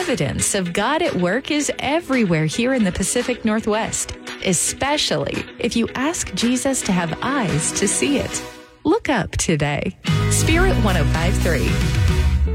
evidence of God at work is everywhere here in the Pacific Northwest, especially if you ask Jesus to have eyes to see it. Look up today. Spirit 105.3.